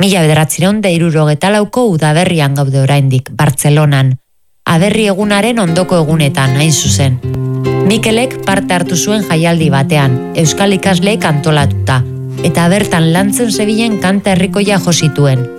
1964ko udaberrian gaude oraindik, Bartzelonan. Aberri egunaren ondoko egunetan, hain zuzen. Mikelek parte hartu zuen jaialdi batean, euskal ikasleek antolatuta, eta bertan lantzen zebilen kanta herrikoia jo zituen.